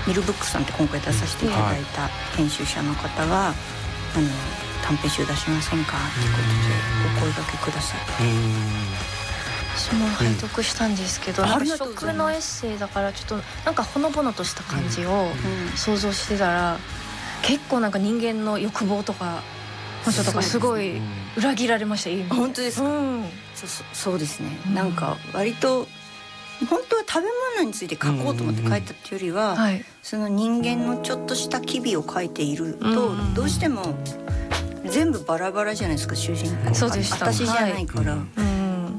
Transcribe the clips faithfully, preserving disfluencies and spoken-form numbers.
ミルブックさんって今回出させていただいた編集者の方が、あの短編集出しませんかっていうことでお声掛けください。 私も拝読したんですけど、うん、なんか食のエッセイだからちょっとなんかほのぼのとした感じを想像してたら、結構なんか人間の欲望とか本性とかすごい裏切られました。いい意味で。 本当ですか、うん、そ, そうですね、うん、なんか割と本当は食べ物について書こうと思って書いたっていうよりは、うんうんうん、はい、その人間のちょっとした機微を書いていると、うんうん、どうしても全部バラバラじゃないですか、主人公。 そうでした。 私じゃないから、はい、 うん、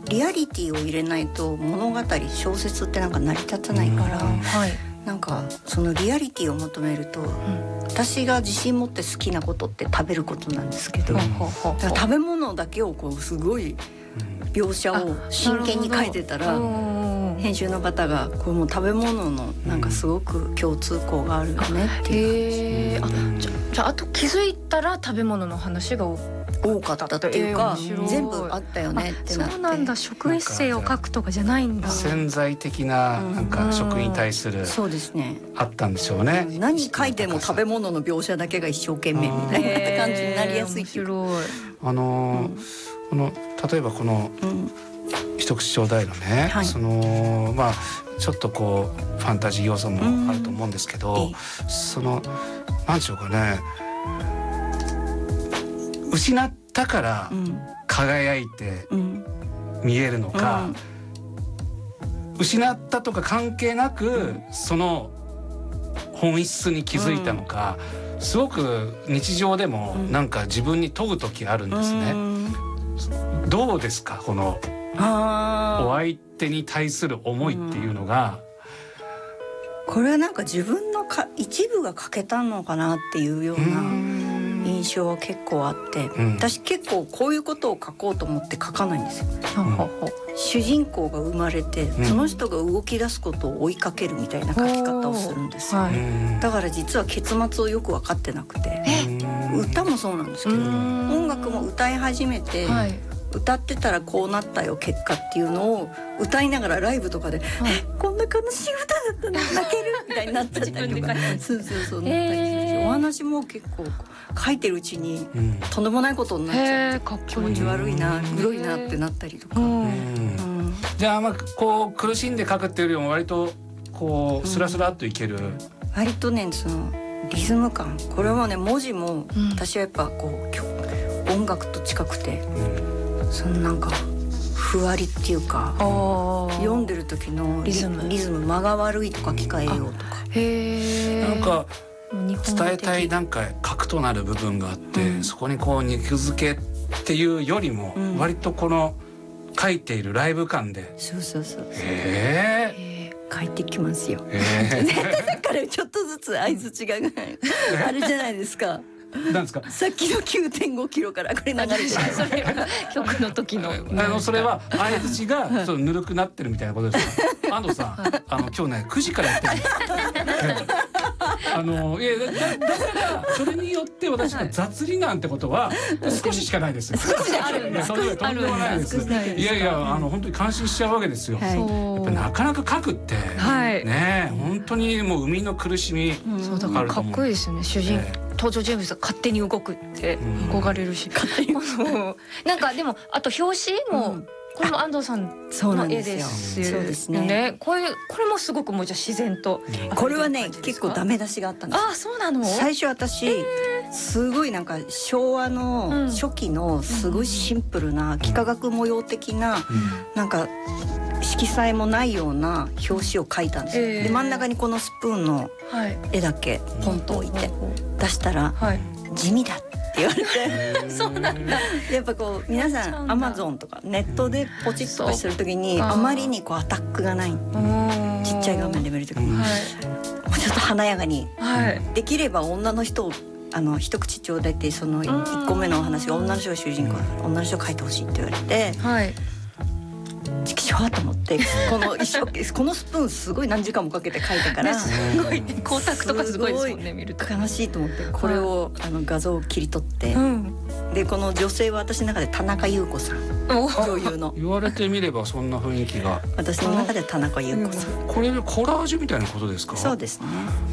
リアリティを入れないと物語小説ってなんか成り立たないから、うん、はい、なんかそのリアリティを求めると、うん、私が自信持って好きなことって食べることなんですけど、うん、だから食べ物だけをこうすごい描写を真剣に書いてたら、編集の方がこれもう食べ物のなんかすごく共通項があるよねっていう感じ、うん、 あ、じゃ、じゃああと気づいたら食べ物の話が多かったっていうか、えー、全部あったよねってなって。 そうなんだ、食エッセイを書くとかじゃないんだ。 潜在的ななんか食に対する、うん、 そうですね、 あったんでしょうね。 何書いても食べ物の描写だけが一生懸命みたいな感じになりやすいっていう。 面白い。 あのーうん、この例えばこの、うん、一口ちょうだいのね、はい、そのまあちょっとこうファンタジー要素もあると思うんですけど、うん、そのなんでしょうかね、失ったから輝いて見えるのか、うんうん、失ったとか関係なく、うん、その本質に気づいたのか、うん、すごく日常でもなんか自分に問う時あるんですね、うん、どうですか、このお相手に対する思いっていうのが、 うん、これはなんか自分のか一部が欠けたのかなっていうような印象は結構あって、うん、私結構こういうことを書こうと思って書かないんですよ、うん、主人公が生まれて、うん、その人が動き出すことを追いかけるみたいな書き方をするんですよ、はい、だから実は結末をよく分かってなくて、歌もそうなんですけど、音楽も歌い始めて、はい、歌ってたらこうなったよ結果っていうのを歌いながらライブとかで、はい、こんな悲しい歌だったの泣けるみたいになっちゃったりとかそうそうそうなったりするし、お話も結構書いてるうちに、うん、とんでもないことになっちゃって、気持ち悪いな、グロいなってなったりとか、うんうん、 じゃあ、まあこう苦しんで書くっていうよりも割とこうスラスラっといける、うん、 割とね、そのリズム感、これはね文字も私はやっぱこう音楽と近くて、うん、そのなんかふわりっていうか、読んでる時のリズム、リズム間が悪いとか聞かえようとか、 へなんか伝えたいなんか核となる部分があって、うん、そこにこう肉付けっていうよりも、うん、割とこの書いているライブ感で、 そうそうそうそう、 へー帰ってきますよ、えー、だからちょっとずつ相槌があるじゃないですか。 なんですか、 さっきの きゅうてんご キロからこれ流れてるそれは曲の時のあのそれは相槌がそのぬるくなってるみたいなことですか。安藤さん、あの今日ねくじからやってるんですあのいや だ, だからそれによって私が雑になんてことは少ししかないです。 少しあるんだ。 それはとんでもないです。いやいや、あの本当に感心しちゃうわけですよ、はい、やっぱなかなか書くって、はい、ね本当にもう生みの苦しみ、 うん、そうだからかっこいいですよね。主人、えー、登場人物が勝手に動くって憧れるし、うん、なんかでもあと表紙も、うん、これも安藤さんの絵ですよね。そうですね。こういうこれもすごくもうじゃ自然と。 これはね結構ダメ出しがあったんです。 ああ、そうなの。 最初私、えー、すごいなんか昭和の初期のすごいシンプルな幾何学模様的な、うん、なんか色彩もないような表紙を描いたんですよ、えー、で真ん中にこのスプーンの絵だけポンと置いて出したら、はい、地味だって言われてそうなんだ。 やっぱこう皆さんアマゾンとかネットでポチッとかしてる時にあまりにこうアタックがない、ちっちゃい画面で見る時に、はい、もうちょっと華やかに、はい、できれば女の人をあの一口ちょうだいってそのいっこめのお話が女の人が主人公だから女の人を描いてほしいって言われて、はい、チキショーと思ってこの一生このスプーンすごい何時間もかけて描いたから、ね、 すごいね、光沢とかすごいですもんね、見ると悲しいと思ってこれを、はい、あの画像を切り取って、うん、でこの女性は私の中で田中優子さん、女優の。 言われてみればそんな雰囲気が私の中で田中優子さん。 これコラージュみたいなことですか。 そうですね。